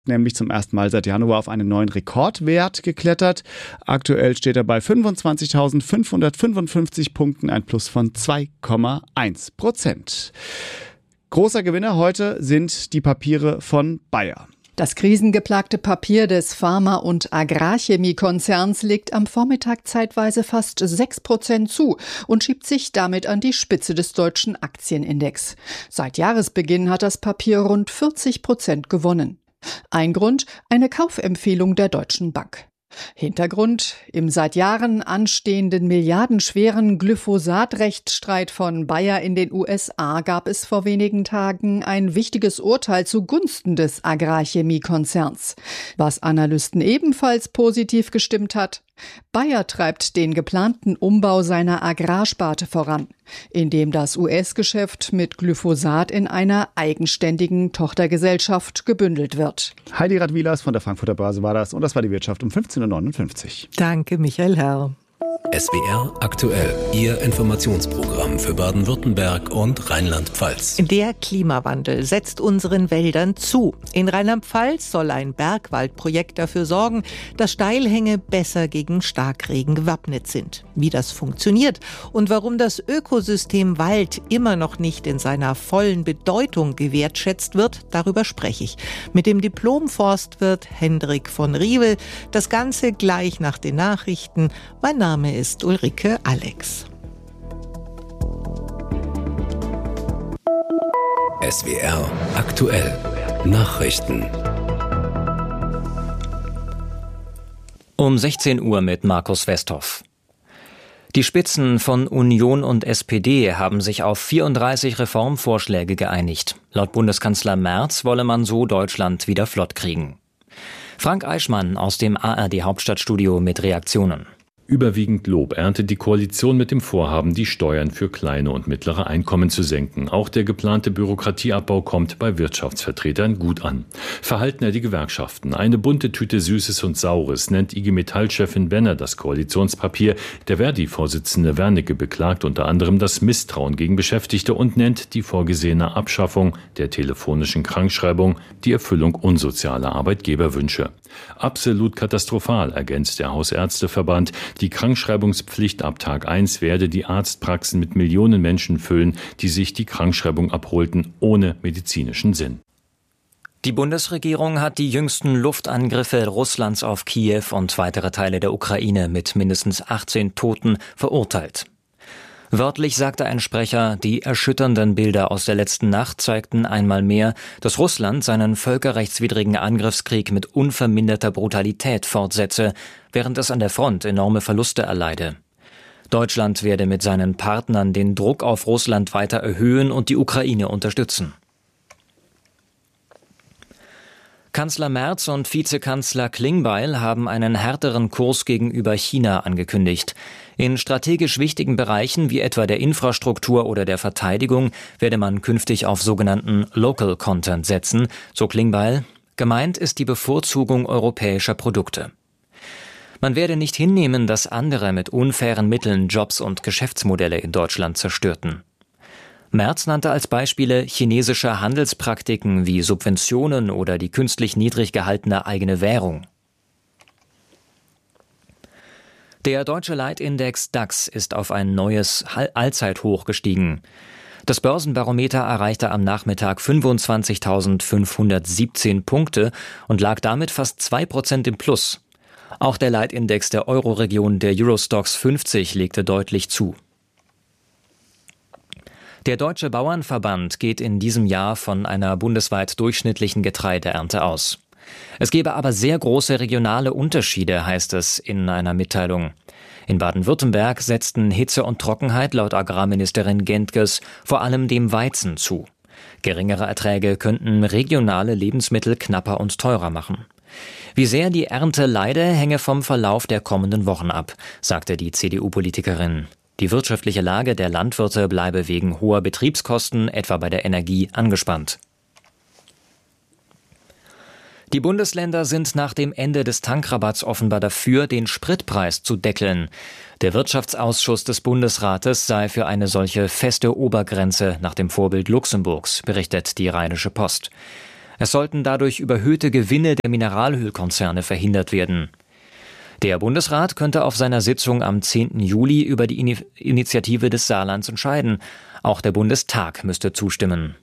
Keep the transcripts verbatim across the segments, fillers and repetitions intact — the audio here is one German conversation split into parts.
nämlich zum ersten Mal seit Januar auf einen neuen Rekordwert geklettert. Aktuell steht er bei fünfundzwanzigtausendfünfhundertfünfundfünfzig Punkten, ein Plus von zwei Komma eins Prozent. Großer Gewinner heute sind die Papiere von Bayer. Das krisengeplagte Papier des Pharma- und Agrarchemiekonzerns legt am Vormittag zeitweise fast sechs Prozent zu und schiebt sich damit an die Spitze des deutschen Aktienindex. Seit Jahresbeginn hat das Papier rund vierzig Prozent gewonnen. Ein Grund: eine Kaufempfehlung der Deutschen Bank. Hintergrund: im seit Jahren anstehenden milliardenschweren Glyphosat-Rechtsstreit von Bayer in den U S A gab es vor wenigen Tagen ein wichtiges Urteil zugunsten des Agrarchemiekonzerns. Was Analysten ebenfalls positiv gestimmt hat: Bayer treibt den geplanten Umbau seiner Agrarsparte voran, indem das U S-Geschäft mit Glyphosat in einer eigenständigen Tochtergesellschaft gebündelt wird. Heidi Radwilas von der Frankfurter Börse war das und das war die Wirtschaft um fünfzehn Uhr neunundfünfzig. Danke, Michael Herr. S W R aktuell, Ihr Informationsprogramm für Baden-Württemberg und Rheinland-Pfalz. Der Klimawandel setzt unseren Wäldern zu. In Rheinland-Pfalz soll ein Bergwaldprojekt dafür sorgen, dass Steilhänge besser gegen Starkregen gewappnet sind. Wie das funktioniert und warum das Ökosystem Wald immer noch nicht in seiner vollen Bedeutung gewertschätzt wird, darüber spreche ich mit dem Diplom-Forstwirt Hendrik von Riewel. Das Ganze gleich nach den Nachrichten. Mein Name ist Ulrike Alex. S W R aktuell Nachrichten. Um sechzehn Uhr mit Markus Westhoff. Die Spitzen von Union und S P D haben sich auf vierunddreißig Reformvorschläge geeinigt. Laut Bundeskanzler Merz wolle man so Deutschland wieder flott kriegen. Frank Eichmann aus dem A R D-Hauptstadtstudio mit Reaktionen. Überwiegend Lob erntet die Koalition mit dem Vorhaben, die Steuern für kleine und mittlere Einkommen zu senken. Auch der geplante Bürokratieabbau kommt bei Wirtschaftsvertretern gut an. Verhalten er die Gewerkschaften. Eine bunte Tüte Süßes und Saures nennt I G Metall-Chefin Benner das Koalitionspapier. Der Verdi-Vorsitzende Wernicke beklagt unter anderem das Misstrauen gegen Beschäftigte und nennt die vorgesehene Abschaffung der telefonischen Krankschreibung die Erfüllung unsozialer Arbeitgeberwünsche. Absolut katastrophal, ergänzt der Hausärzteverband. Die Krankschreibungspflicht ab Tag eins werde die Arztpraxen mit Millionen Menschen füllen, die sich die Krankschreibung abholten, ohne medizinischen Sinn. Die Bundesregierung hat die jüngsten Luftangriffe Russlands auf Kiew und weitere Teile der Ukraine mit mindestens achtzehn Toten verurteilt. Wörtlich sagte ein Sprecher, die erschütternden Bilder aus der letzten Nacht zeigten einmal mehr, dass Russland seinen völkerrechtswidrigen Angriffskrieg mit unverminderter Brutalität fortsetze, während es an der Front enorme Verluste erleide. Deutschland werde mit seinen Partnern den Druck auf Russland weiter erhöhen und die Ukraine unterstützen. Kanzler Merz und Vizekanzler Klingbeil haben einen härteren Kurs gegenüber China angekündigt. In strategisch wichtigen Bereichen wie etwa der Infrastruktur oder der Verteidigung werde man künftig auf sogenannten Local Content setzen, so Klingbeil. Gemeint ist die Bevorzugung europäischer Produkte. Man werde nicht hinnehmen, dass andere mit unfairen Mitteln Jobs und Geschäftsmodelle in Deutschland zerstörten. Merz nannte als Beispiele chinesische Handelspraktiken wie Subventionen oder die künstlich niedrig gehaltene eigene Währung. Der deutsche Leitindex DAX ist auf ein neues Allzeithoch gestiegen. Das Börsenbarometer erreichte am Nachmittag fünfundzwanzigtausendfünfhundertsiebzehn Punkte und lag damit fast zwei Prozent im Plus. Auch der Leitindex der Euroregion, der Eurostoxx fünfzig, legte deutlich zu. Der Deutsche Bauernverband geht in diesem Jahr von einer bundesweit durchschnittlichen Getreideernte aus. Es gebe aber sehr große regionale Unterschiede, heißt es in einer Mitteilung. In Baden-Württemberg setzten Hitze und Trockenheit laut Agrarministerin Gentges vor allem dem Weizen zu. Geringere Erträge könnten regionale Lebensmittel knapper und teurer machen. Wie sehr die Ernte leide, hänge vom Verlauf der kommenden Wochen ab, sagte die C D U-Politikerin. Die wirtschaftliche Lage der Landwirte bleibe wegen hoher Betriebskosten, etwa bei der Energie, angespannt. Die Bundesländer sind nach dem Ende des Tankrabatts offenbar dafür, den Spritpreis zu deckeln. Der Wirtschaftsausschuss des Bundesrates sei für eine solche feste Obergrenze nach dem Vorbild Luxemburgs, berichtet die Rheinische Post. Es sollten dadurch überhöhte Gewinne der Mineralölkonzerne verhindert werden. Der Bundesrat könnte auf seiner Sitzung am zehnten Juli über die Ini- Initiative des Saarlands entscheiden. Auch der Bundestag müsste zustimmen.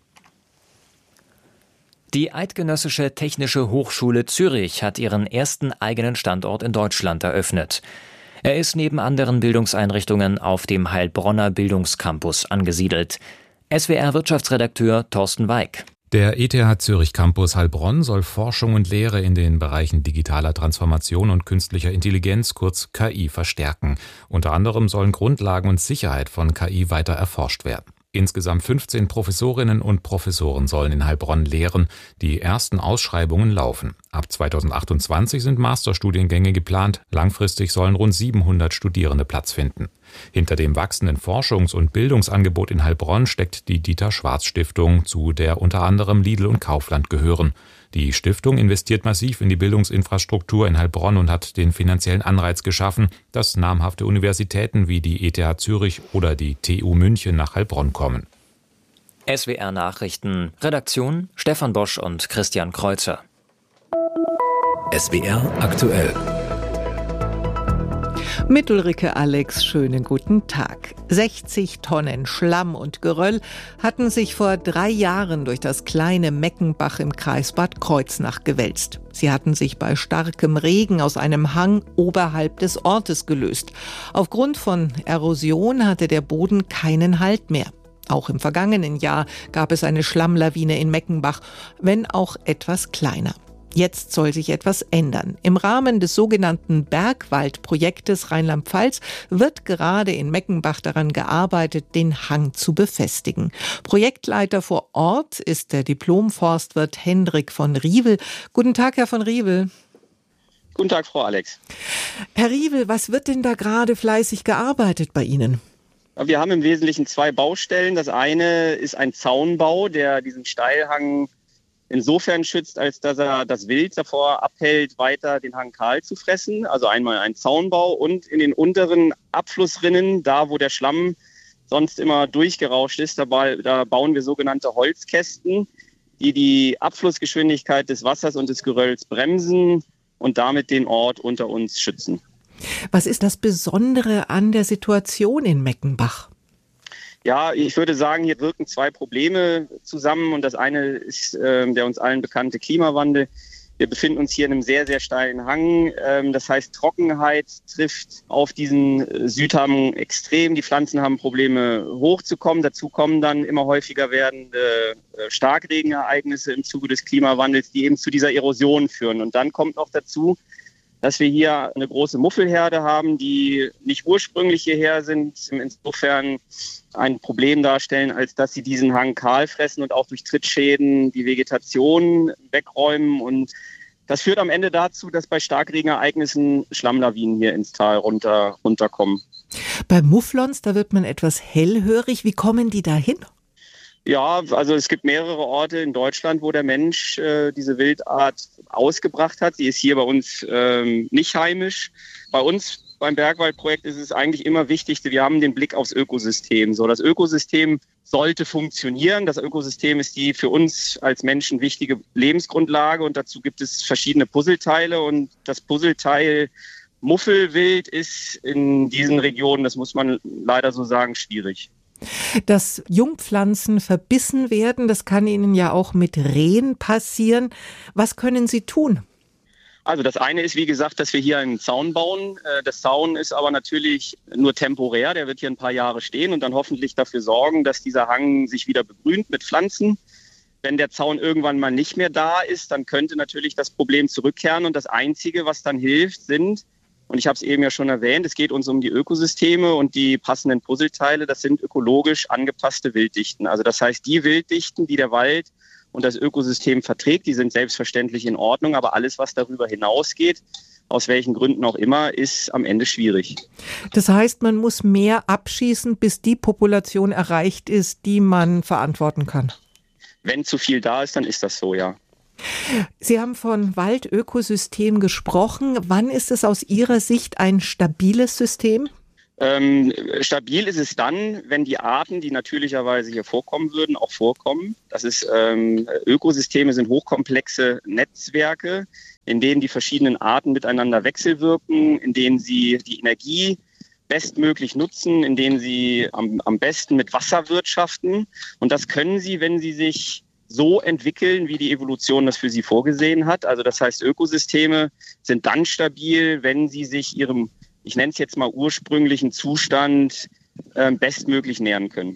Die Eidgenössische Technische Hochschule Zürich hat ihren ersten eigenen Standort in Deutschland eröffnet. Er ist neben anderen Bildungseinrichtungen auf dem Heilbronner Bildungscampus angesiedelt. S W R-Wirtschaftsredakteur Thorsten Weig. Der E T H Zürich Campus Heilbronn soll Forschung und Lehre in den Bereichen digitaler Transformation und künstlicher Intelligenz, kurz K I, verstärken. Unter anderem sollen Grundlagen und Sicherheit von K I weiter erforscht werden. Insgesamt fünfzehn Professorinnen und Professoren sollen in Heilbronn lehren. Die ersten Ausschreibungen laufen. Ab zweitausendachtundzwanzig sind Masterstudiengänge geplant. Langfristig sollen rund siebenhundert Studierende Platz finden. Hinter dem wachsenden Forschungs- und Bildungsangebot in Heilbronn steckt die Dieter-Schwarz-Stiftung, zu der unter anderem Lidl und Kaufland gehören. Die Stiftung investiert massiv in die Bildungsinfrastruktur in Heilbronn und hat den finanziellen Anreiz geschaffen, dass namhafte Universitäten wie die E T H Zürich oder die T U München nach Heilbronn kommen. S W R Nachrichten, Redaktion Stefan Bosch und Christian Kreuzer. S W R aktuell. Mit Ulrike Alex, schönen guten Tag. sechzig Tonnen Schlamm und Geröll hatten sich vor drei Jahren durch das kleine Meckenbach im Kreis Bad Kreuznach gewälzt. Sie hatten sich bei starkem Regen aus einem Hang oberhalb des Ortes gelöst. Aufgrund von Erosion hatte der Boden keinen Halt mehr. Auch im vergangenen Jahr gab es eine Schlammlawine in Meckenbach, wenn auch etwas kleiner. Jetzt soll sich etwas ändern. Im Rahmen des sogenannten Bergwaldprojektes Rheinland-Pfalz wird gerade in Meckenbach daran gearbeitet, den Hang zu befestigen. Projektleiter vor Ort ist der Diplom-Forstwirt Hendrik von Riewel. Guten Tag, Herr von Riewel. Guten Tag, Frau Alex. Herr Riewel, was wird denn da gerade fleißig gearbeitet bei Ihnen? Wir haben im Wesentlichen zwei Baustellen. Das eine ist ein Zaunbau, der diesen Steilhang insofern schützt, als dass er das Wild davor abhält, weiter den Hang kahl zu fressen. Also einmal ein Zaunbau und in den unteren Abflussrinnen, da wo der Schlamm sonst immer durchgerauscht ist, da, da bauen wir sogenannte Holzkästen, die die Abflussgeschwindigkeit des Wassers und des Gerölls bremsen und damit den Ort unter uns schützen. Was ist das Besondere an der Situation in Meckenbach? Ja, ich würde sagen, hier wirken zwei Probleme zusammen und das eine ist äh, der uns allen bekannte Klimawandel. Wir befinden uns hier in einem sehr, sehr steilen Hang. Ähm, das heißt, Trockenheit trifft auf diesen Südhang extrem. Die Pflanzen haben Probleme, hochzukommen. Dazu kommen dann immer häufiger werdende äh, Starkregenereignisse im Zuge des Klimawandels, die eben zu dieser Erosion führen. Und dann kommt noch dazu, dass wir hier eine große Muffelherde haben, die nicht ursprünglich hierher sind, insofern ein Problem darstellen, als dass sie diesen Hang kahl fressen und auch durch Trittschäden die Vegetation wegräumen. Und das führt am Ende dazu, dass bei Starkregenereignissen Schlammlawinen hier ins Tal runter, runterkommen. Bei Mufflons, da wird man etwas hellhörig. Wie kommen die da hin? Ja, also es gibt mehrere Orte in Deutschland, wo der Mensch äh, diese Wildart ausgebracht hat. Sie ist hier bei uns ähm, nicht heimisch. Bei uns beim Bergwaldprojekt ist es eigentlich immer wichtig, wir haben den Blick aufs Ökosystem. So, das Ökosystem sollte funktionieren. Das Ökosystem ist die für uns als Menschen wichtige Lebensgrundlage und dazu gibt es verschiedene Puzzleteile und das Puzzleteil Muffelwild ist in diesen Regionen, das muss man leider so sagen, schwierig. Dass Jungpflanzen verbissen werden, das kann Ihnen ja auch mit Rehen passieren. Was können Sie tun? Also das eine ist, wie gesagt, dass wir hier einen Zaun bauen. Das Zaun ist aber natürlich nur temporär. Der wird hier ein paar Jahre stehen und dann hoffentlich dafür sorgen, dass dieser Hang sich wieder begrünt mit Pflanzen. Wenn der Zaun irgendwann mal nicht mehr da ist, dann könnte natürlich das Problem zurückkehren. Und das Einzige, was dann hilft, sind, und ich habe es eben ja schon erwähnt, es geht uns um die Ökosysteme und die passenden Puzzleteile. Das sind ökologisch angepasste Wilddichten. Also das heißt, die Wilddichten, die der Wald und das Ökosystem verträgt, die sind selbstverständlich in Ordnung. Aber alles, was darüber hinausgeht, aus welchen Gründen auch immer, ist am Ende schwierig. Das heißt, man muss mehr abschießen, bis die Population erreicht ist, die man verantworten kann. Wenn zu viel da ist, dann ist das so, ja. Sie haben von Waldökosystem gesprochen. Wann ist es aus Ihrer Sicht ein stabiles System? Ähm, stabil ist es dann, wenn die Arten, die natürlicherweise hier vorkommen würden, auch vorkommen. Das ist, ähm, Ökosysteme sind hochkomplexe Netzwerke, in denen die verschiedenen Arten miteinander wechselwirken, in denen sie die Energie bestmöglich nutzen, in denen sie am, am besten mit Wasser wirtschaften. Und das können sie, wenn sie sich so entwickeln, wie die Evolution das für sie vorgesehen hat. Also das heißt, Ökosysteme sind dann stabil, wenn sie sich ihrem, ich nenne es jetzt mal ursprünglichen Zustand, äh, bestmöglich nähern können.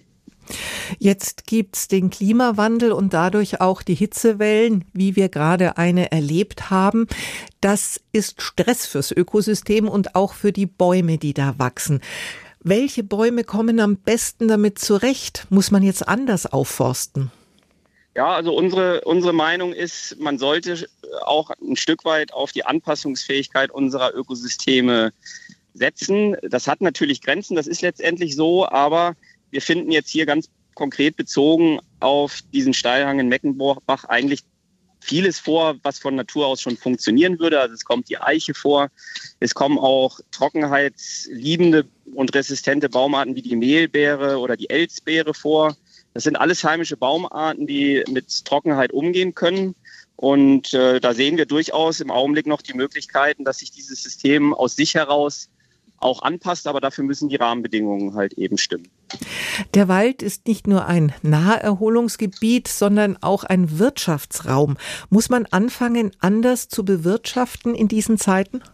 Jetzt gibt's den Klimawandel und dadurch auch die Hitzewellen, wie wir gerade eine erlebt haben. Das ist Stress fürs Ökosystem und auch für die Bäume, die da wachsen. Welche Bäume kommen am besten damit zurecht? Muss man jetzt anders aufforsten? Ja, also unsere, unsere Meinung ist, man sollte auch ein Stück weit auf die Anpassungsfähigkeit unserer Ökosysteme setzen. Das hat natürlich Grenzen, das ist letztendlich so, aber wir finden jetzt hier ganz konkret bezogen auf diesen Steilhang in Meckenbach eigentlich vieles vor, was von Natur aus schon funktionieren würde. Also es kommt die Eiche vor, es kommen auch trockenheitsliebende und resistente Baumarten wie die Mehlbeere oder die Elsbeere vor. Das sind alles heimische Baumarten, die mit Trockenheit umgehen können. Und äh, da sehen wir durchaus im Augenblick noch die Möglichkeiten, dass sich dieses System aus sich heraus auch anpasst, aber dafür müssen die Rahmenbedingungen halt eben stimmen. Der Wald ist nicht nur ein Naherholungsgebiet, sondern auch ein Wirtschaftsraum. Muss man anfangen, anders zu bewirtschaften in diesen Zeiten?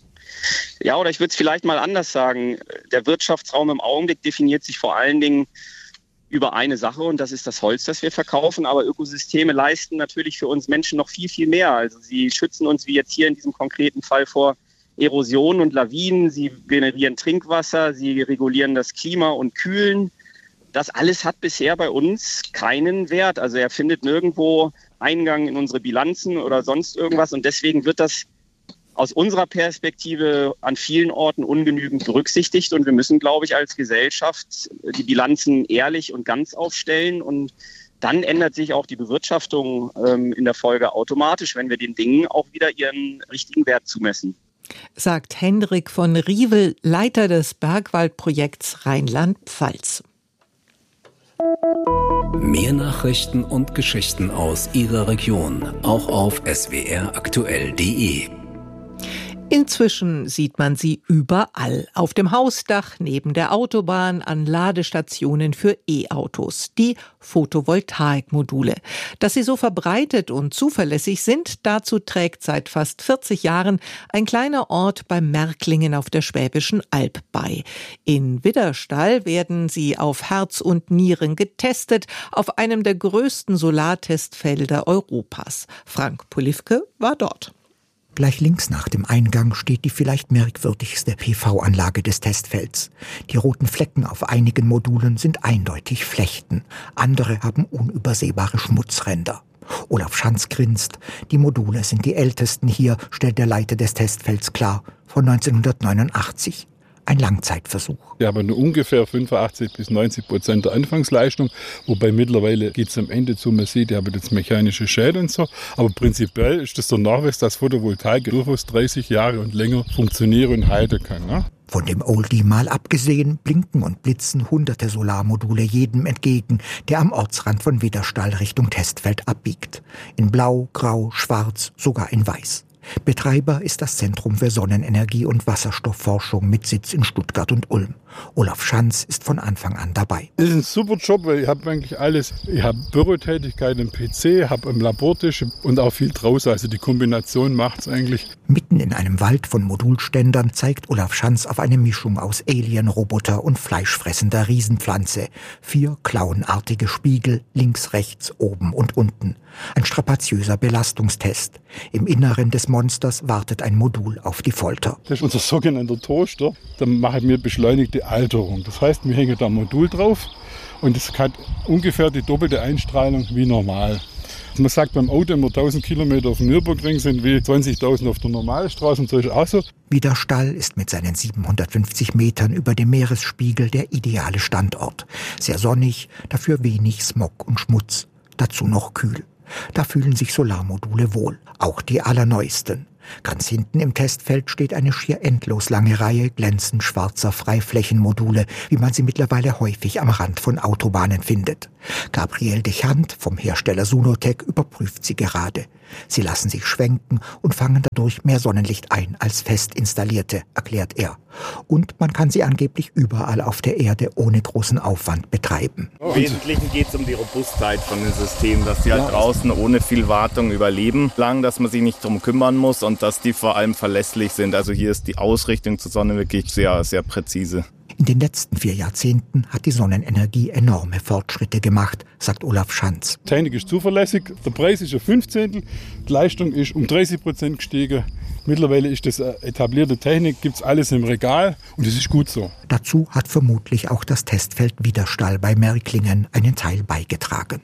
Ja, oder ich würde es vielleicht mal anders sagen. Der Wirtschaftsraum im Augenblick definiert sich vor allen Dingen über eine Sache und das ist das Holz, das wir verkaufen. Aber Ökosysteme leisten natürlich für uns Menschen noch viel, viel mehr. Also sie schützen uns, wie jetzt hier in diesem konkreten Fall, vor Erosion und Lawinen, sie generieren Trinkwasser, sie regulieren das Klima und kühlen. Das alles hat bisher bei uns keinen Wert. Also er findet nirgendwo Eingang in unsere Bilanzen oder sonst irgendwas. Und deswegen wird das aus unserer Perspektive an vielen Orten ungenügend berücksichtigt. Und wir müssen, glaube ich, als Gesellschaft die Bilanzen ehrlich und ganz aufstellen. Und dann ändert sich auch die Bewirtschaftung ähm, in der Folge automatisch, wenn wir den Dingen auch wieder ihren richtigen Wert zumessen. Sagt Hendrik von Riewel, Leiter des Bergwaldprojekts Rheinland-Pfalz. Mehr Nachrichten und Geschichten aus Ihrer Region, auch auf s w r aktuell punkt d e. Inzwischen sieht man sie überall. Auf dem Hausdach, neben der Autobahn, an Ladestationen für E-Autos. Die Photovoltaikmodule. Dass sie so verbreitet und zuverlässig sind, dazu trägt seit fast vierzig Jahren ein kleiner Ort bei Märklingen auf der Schwäbischen Alb bei. In Widderstall werden sie auf Herz und Nieren getestet, auf einem der größten Solartestfelder Europas. Frank Polivke war dort. Gleich links nach dem Eingang steht die vielleicht merkwürdigste P V-Anlage des Testfelds. Die roten Flecken auf einigen Modulen sind eindeutig Flechten. Andere haben unübersehbare Schmutzränder. Olaf Schanz grinst. Die Module sind die ältesten hier, stellt der Leiter des Testfelds klar, von neunzehnhundertneunundachtzig. Ein Langzeitversuch. Wir haben nur ungefähr fünfundachtzig bis neunzig Prozent der Anfangsleistung, wobei mittlerweile geht es am Ende zu, man sieht, ihr habt jetzt mechanische Schäden und so, aber prinzipiell ist das der Nachweis, dass Photovoltaik durchaus dreißig Jahre und länger funktionieren und halten kann. Ne? Von dem Oldie mal abgesehen, blinken und blitzen hunderte Solarmodule jedem entgegen, der am Ortsrand von Widderstall Richtung Testfeld abbiegt. In Blau, Grau, Schwarz, sogar in Weiß. Betreiber ist das Zentrum für Sonnenenergie und Wasserstoffforschung mit Sitz in Stuttgart und Ulm. Olaf Schanz ist von Anfang an dabei. Das ist ein super Job, weil ich habe eigentlich alles. Ich habe Bürotätigkeit im P C, habe im Labortisch und auch viel draußen. Also die Kombination macht es eigentlich. Mitten in einem Wald von Modulständern zeigt Olaf Schanz auf eine Mischung aus Alien-Roboter und fleischfressender Riesenpflanze. Vier klauenartige Spiegel, links, rechts, oben und unten. Ein strapaziöser Belastungstest. Im Inneren des Monsters wartet ein Modul auf die Folter. Das ist unser sogenannter Toaster. Da machen wir beschleunigte Alterung. Das heißt, wir hängen da ein Modul drauf und es hat ungefähr die doppelte Einstrahlung wie normal. Man sagt beim Auto immer tausend Kilometer auf dem Nürburgring sind wie zwanzigtausend auf der Normalstraße und so ist auch so. Widderstall ist mit seinen siebenhundertfünfzig Metern über dem Meeresspiegel der ideale Standort. Sehr sonnig, dafür wenig Smog und Schmutz. Dazu noch kühl. Da fühlen sich Solarmodule wohl, auch die allerneuesten. Ganz hinten im Testfeld steht eine schier endlos lange Reihe glänzend schwarzer Freiflächenmodule, wie man sie mittlerweile häufig am Rand von Autobahnen findet. Gabriel Dechant vom Hersteller Sunotec überprüft sie gerade. Sie lassen sich schwenken und fangen dadurch mehr Sonnenlicht ein als fest installierte, erklärt er. Und man kann sie angeblich überall auf der Erde ohne großen Aufwand betreiben. Im Wesentlichen geht es um die Robustheit von den Systemen, dass die halt draußen ohne viel Wartung überleben, lang, dass man sich nicht drum kümmern muss und dass die vor allem verlässlich sind. Also hier ist die Ausrichtung zur Sonne wirklich sehr, sehr präzise. In den letzten vier Jahrzehnten hat die Sonnenenergie enorme Fortschritte gemacht, sagt Olaf Schanz. Die Technik ist zuverlässig, der Preis ist ein Fünfzehntel, die Leistung ist um dreißig Prozent gestiegen. Mittlerweile ist das etablierte Technik, gibt es alles im Regal und das ist gut so. Dazu hat vermutlich auch das Testfeld Widerstall bei Märklingen einen Teil beigetragen.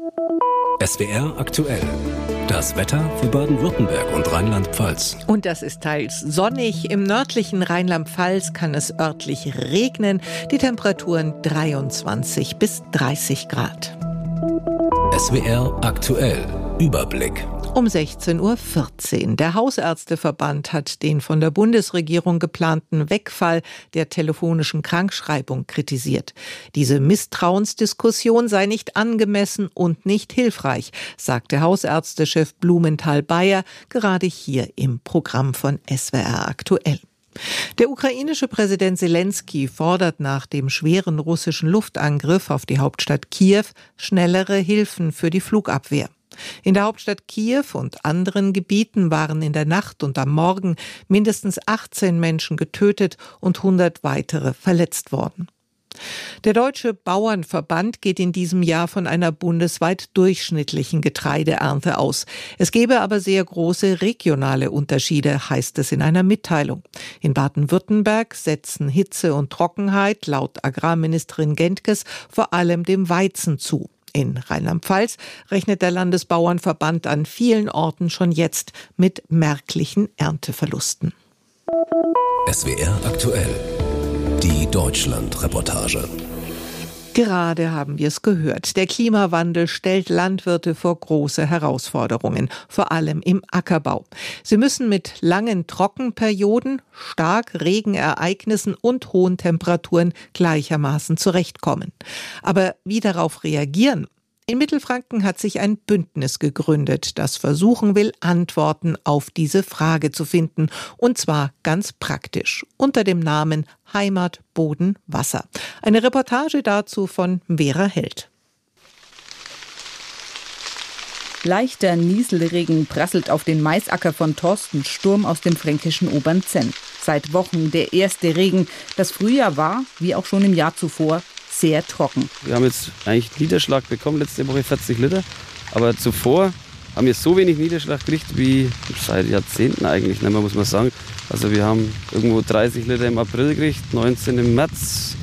S W R aktuell. Das Wetter für Baden-Württemberg und Rheinland-Pfalz. Und das ist teils sonnig. Im nördlichen Rheinland-Pfalz kann es örtlich regnen. Die Temperaturen dreiundzwanzig bis dreißig Grad. S W R aktuell. Überblick. Um sechzehn Uhr vierzehn. Der Hausärzteverband hat den von der Bundesregierung geplanten Wegfall der telefonischen Krankschreibung kritisiert. Diese Misstrauensdiskussion sei nicht angemessen und nicht hilfreich, sagte Hausärztechef Blumenthal-Bayer gerade hier im Programm von S W R aktuell. Der ukrainische Präsident Zelensky fordert nach dem schweren russischen Luftangriff auf die Hauptstadt Kiew schnellere Hilfen für die Flugabwehr. In der Hauptstadt Kiew und anderen Gebieten waren in der Nacht und am Morgen mindestens achtzehn Menschen getötet und hundert weitere verletzt worden. Der Deutsche Bauernverband geht in diesem Jahr von einer bundesweit durchschnittlichen Getreideernte aus. Es gebe aber sehr große regionale Unterschiede, heißt es in einer Mitteilung. In Baden-Württemberg setzen Hitze und Trockenheit laut Agrarministerin Gentges vor allem dem Weizen zu. In Rheinland-Pfalz rechnet der Landesbauernverband an vielen Orten schon jetzt mit merklichen Ernteverlusten. S W R aktuell. Die Deutschland-Reportage. Gerade haben wir es gehört. Der Klimawandel stellt Landwirte vor große Herausforderungen, vor allem im Ackerbau. Sie müssen mit langen Trockenperioden, stark Regenereignissen und hohen Temperaturen gleichermaßen zurechtkommen. Aber wie darauf reagieren? In Mittelfranken hat sich ein Bündnis gegründet, das versuchen will, Antworten auf diese Frage zu finden. Und zwar ganz praktisch, unter dem Namen Heimat, Boden, Wasser. Eine Reportage dazu von Vera Held. Leichter Nieselregen prasselt auf den Maisacker von Thorsten Sturm aus dem fränkischen Obernzenn. Seit Wochen der erste Regen. Das Frühjahr war, wie auch schon im Jahr zuvor, sehr trocken. Wir haben jetzt eigentlich Niederschlag bekommen, letzte Woche vierzig Liter. Aber zuvor haben wir so wenig Niederschlag gekriegt wie seit Jahrzehnten eigentlich, ne, muss man sagen. Also wir haben irgendwo dreißig Liter im April gekriegt, neunzehn im März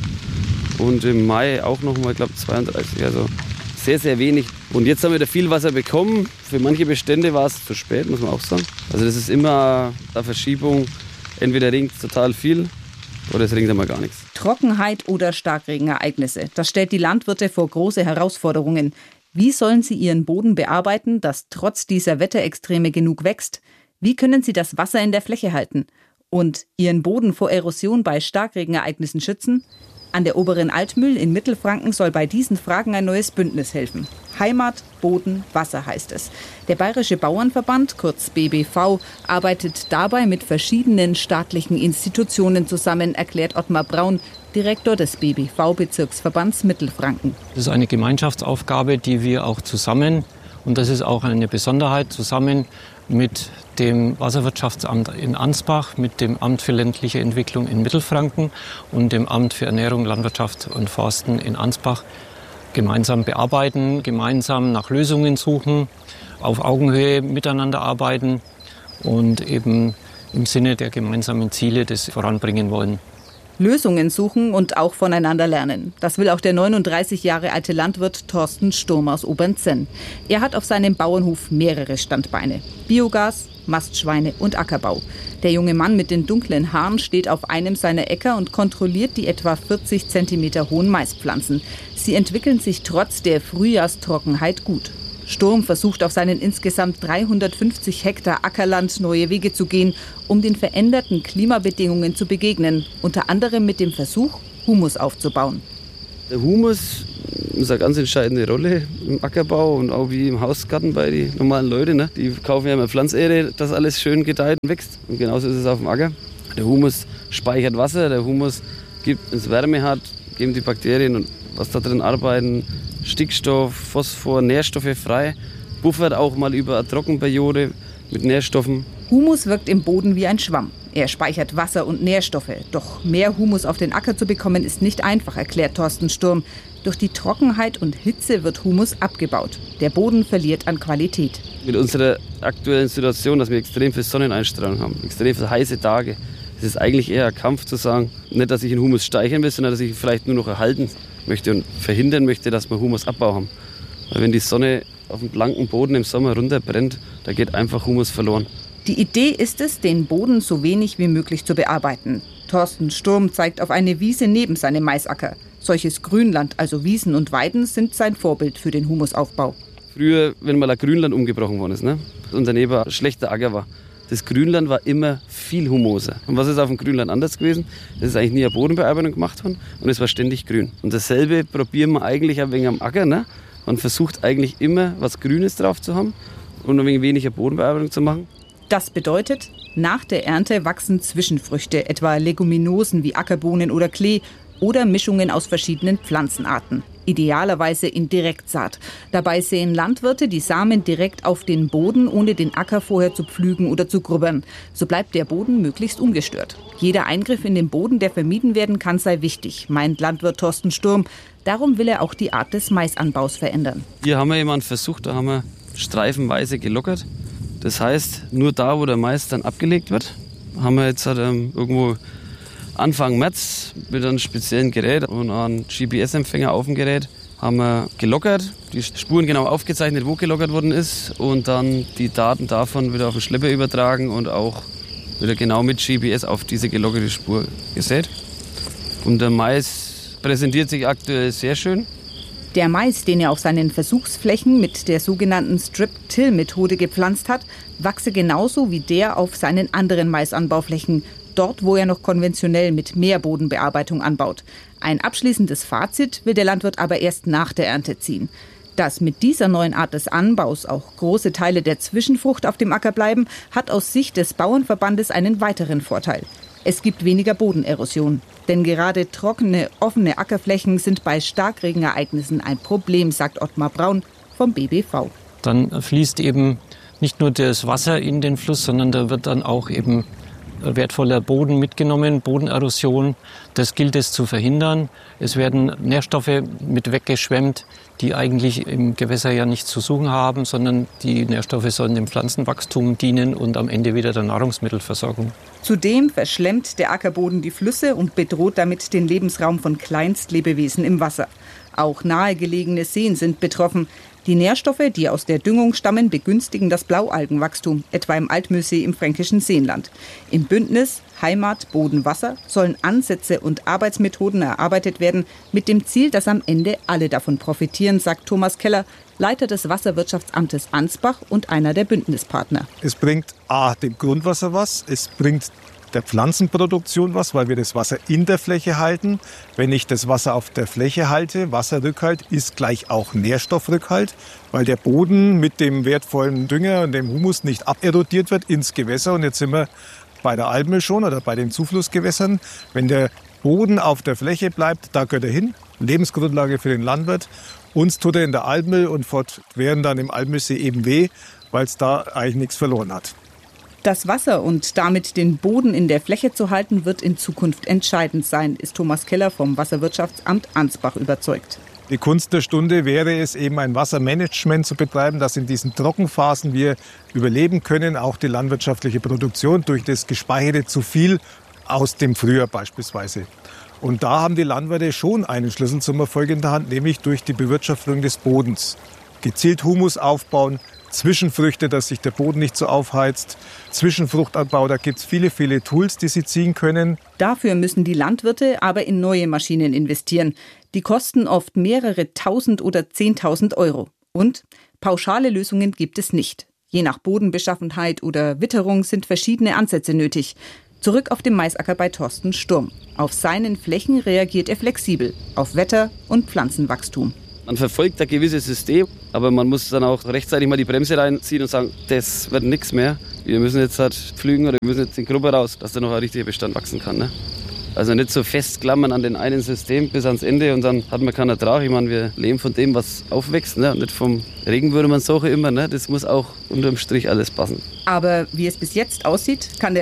und im Mai auch nochmal, glaube ich, zweiunddreißig. Also sehr, sehr wenig. Und jetzt haben wir da viel Wasser bekommen. Für manche Bestände war es zu spät, muss man auch sagen. Also das ist immer eine Verschiebung. Entweder regnet es total viel oder es regnet einmal gar nichts. Trockenheit oder Starkregenereignisse, das stellt die Landwirte vor große Herausforderungen. Wie sollen sie ihren Boden bearbeiten, dass trotz dieser Wetterextreme genug wächst? Wie können sie das Wasser in der Fläche halten? Und ihren Boden vor Erosion bei Starkregenereignissen schützen? An der Oberen Altmühl in Mittelfranken soll bei diesen Fragen ein neues Bündnis helfen. Heimat, Boden, Wasser heißt es. Der Bayerische Bauernverband, kurz B B V, arbeitet dabei mit verschiedenen staatlichen Institutionen zusammen, erklärt Ottmar Braun, Direktor des B B V-Bezirksverbands Mittelfranken. Das ist eine Gemeinschaftsaufgabe, die wir auch zusammen, und das ist auch eine Besonderheit, zusammen mit dem Wasserwirtschaftsamt in Ansbach, mit dem Amt für ländliche Entwicklung in Mittelfranken und dem Amt für Ernährung, Landwirtschaft und Forsten in Ansbach gemeinsam bearbeiten, gemeinsam nach Lösungen suchen, auf Augenhöhe miteinander arbeiten und eben im Sinne der gemeinsamen Ziele das voranbringen wollen. Lösungen suchen und auch voneinander lernen. Das will auch der neununddreißig Jahre alte Landwirt Thorsten Sturm aus Obernzenn. Er hat auf seinem Bauernhof mehrere Standbeine. Biogas, Mastschweine und Ackerbau. Der junge Mann mit den dunklen Haaren steht auf einem seiner Äcker und kontrolliert die etwa vierzig Zentimeter hohen Maispflanzen. Sie entwickeln sich trotz der Frühjahrstrockenheit gut. Sturm versucht auf seinen insgesamt dreihundertfünfzig Hektar Ackerland neue Wege zu gehen, um den veränderten Klimabedingungen zu begegnen. Unter anderem mit dem Versuch, Humus aufzubauen. Der Humus ist eine ganz entscheidende Rolle im Ackerbau und auch wie im Hausgarten bei den normalen Leuten. Ne? Die kaufen ja immer Pflanzerde, dass alles schön gedeiht und wächst. Und genauso ist es auf dem Acker. Der Humus speichert Wasser, der Humus gibt, wenn es Wärme hat, geben die Bakterien und was da drin arbeiten, Stickstoff, Phosphor, Nährstoffe frei, buffert auch mal über eine Trockenperiode mit Nährstoffen. Humus wirkt im Boden wie ein Schwamm. Er speichert Wasser und Nährstoffe. Doch mehr Humus auf den Acker zu bekommen, ist nicht einfach, erklärt Thorsten Sturm. Durch die Trockenheit und Hitze wird Humus abgebaut. Der Boden verliert an Qualität. Mit unserer aktuellen Situation, dass wir extrem viel Sonneneinstrahlung haben, extrem viele heiße Tage, ist es eigentlich eher ein Kampf zu sagen, nicht, dass ich den Humus steigern will, sondern dass ich ihn vielleicht nur noch erhalten möchte und verhindern möchte, dass wir Humusabbau haben. Weil wenn die Sonne auf dem blanken Boden im Sommer runterbrennt, da geht einfach Humus verloren. Die Idee ist es, den Boden so wenig wie möglich zu bearbeiten. Thorsten Sturm zeigt auf eine Wiese neben seinem Maisacker. Solches Grünland, also Wiesen und Weiden, sind sein Vorbild für den Humusaufbau. Früher, wenn mal ein Grünland umgebrochen worden ist, ne, und daneben ein schlechter Acker war, das Grünland war immer viel humoser. Und was ist auf dem Grünland anders gewesen? Es ist eigentlich nie eine Bodenbearbeitung gemacht worden und es war ständig grün. Und dasselbe probieren wir eigentlich ein wenig am Acker. Ne? Man versucht eigentlich immer, was Grünes drauf zu haben und ein wenig weniger Bodenbearbeitung zu machen. Das bedeutet, nach der Ernte wachsen Zwischenfrüchte, etwa Leguminosen wie Ackerbohnen oder Klee oder Mischungen aus verschiedenen Pflanzenarten. Idealerweise in Direktsaat. Dabei säen Landwirte die Samen direkt auf den Boden, ohne den Acker vorher zu pflügen oder zu grubbern. So bleibt der Boden möglichst ungestört. Jeder Eingriff in den Boden, der vermieden werden kann, sei wichtig, meint Landwirt Thorsten Sturm. Darum will er auch die Art des Maisanbaus verändern. Hier haben wir jemanden versucht, da haben wir streifenweise gelockert. Das heißt, nur da, wo der Mais dann abgelegt wird, haben wir jetzt halt, ähm, irgendwo Anfang März mit einem speziellen Gerät und einem G P S-Empfänger auf dem Gerät haben wir gelockert, die Spuren genau aufgezeichnet, wo gelockert worden ist und dann die Daten davon wieder auf den Schlepper übertragen und auch wieder genau mit G P S auf diese gelockerte Spur gesät. Und der Mais präsentiert sich aktuell sehr schön. Der Mais, den er auf seinen Versuchsflächen mit der sogenannten Strip-Till-Methode gepflanzt hat, wachse genauso wie der auf seinen anderen Maisanbauflächen, dort wo er noch konventionell mit Mehrbodenbearbeitung anbaut. Ein abschließendes Fazit will der Landwirt aber erst nach der Ernte ziehen. Dass mit dieser neuen Art des Anbaus auch große Teile der Zwischenfrucht auf dem Acker bleiben, hat aus Sicht des Bauernverbandes einen weiteren Vorteil. Es gibt weniger Bodenerosion. Denn gerade trockene, offene Ackerflächen sind bei Starkregenereignissen ein Problem, sagt Ottmar Braun vom B B V. Dann fließt eben nicht nur das Wasser in den Fluss, sondern da wird dann auch eben wertvoller Boden mitgenommen, Bodenerosion. Das gilt es zu verhindern. Es werden Nährstoffe mit weggeschwemmt, die eigentlich im Gewässer ja nichts zu suchen haben, sondern die Nährstoffe sollen dem Pflanzenwachstum dienen und am Ende wieder der Nahrungsmittelversorgung. Zudem verschlemmt der Ackerboden die Flüsse und bedroht damit den Lebensraum von Kleinstlebewesen im Wasser. Auch nahegelegene Seen sind betroffen. Die Nährstoffe, die aus der Düngung stammen, begünstigen das Blaualgenwachstum, etwa im Altmühlsee im fränkischen Seenland. Im Bündnis Heimat, Boden, Wasser sollen Ansätze und Arbeitsmethoden erarbeitet werden, mit dem Ziel, dass am Ende alle davon profitieren, sagt Thomas Keller, Leiter des Wasserwirtschaftsamtes Ansbach und einer der Bündnispartner. Es bringt A, dem Grundwasser was, es bringt der Pflanzenproduktion was, weil wir das Wasser in der Fläche halten. Wenn ich das Wasser auf der Fläche halte, Wasserrückhalt ist gleich auch Nährstoffrückhalt, weil der Boden mit dem wertvollen Dünger und dem Humus nicht aberodiert wird ins Gewässer. Und jetzt sind wir bei der Almöh schon oder bei den Zuflussgewässern. Wenn der Boden auf der Fläche bleibt, da gehört er hin. Lebensgrundlage für den Landwirt. Uns tut er in der Almöh und fortwährend dann im Almöhsee eben weh, weil es da eigentlich nichts verloren hat. Das Wasser und damit den Boden in der Fläche zu halten, wird in Zukunft entscheidend sein, ist Thomas Keller vom Wasserwirtschaftsamt Ansbach überzeugt. Die Kunst der Stunde wäre es, eben ein Wassermanagement zu betreiben, dass in diesen Trockenphasen wir überleben können, auch die landwirtschaftliche Produktion durch das gespeicherte zu viel aus dem Frühjahr beispielsweise. Und da haben die Landwirte schon einen Schlüssel zum Erfolg in der Hand, nämlich durch die Bewirtschaftung des Bodens. Gezielt Humus aufbauen, Zwischenfrüchte, dass sich der Boden nicht so aufheizt, Zwischenfruchtanbau, da gibt es viele, viele Tools, die sie ziehen können. Dafür müssen die Landwirte aber in neue Maschinen investieren. Die kosten oft mehrere tausend oder zehntausend Euro. Und Pauschale Lösungen gibt es nicht. Je nach Bodenbeschaffenheit oder Witterung sind verschiedene Ansätze nötig. Zurück auf dem Maisacker bei Thorsten Sturm. Auf seinen Flächen reagiert er flexibel, auf Wetter und Pflanzenwachstum. Man verfolgt ein gewisses System, aber man muss dann auch rechtzeitig mal die Bremse reinziehen und sagen, das wird nichts mehr. Wir müssen jetzt halt pflügen oder wir müssen jetzt in die Gruppe raus, dass da noch ein richtiger Bestand wachsen kann. Ne? Also nicht so festklammern an den einen System bis ans Ende und dann hat man keinen Ertrag. Ich meine, wir leben von dem, was aufwächst, ne? Und nicht vom Regen würde man sagen immer. Ne? Das muss auch unterm Strich alles passen. Aber wie es bis jetzt aussieht, kann der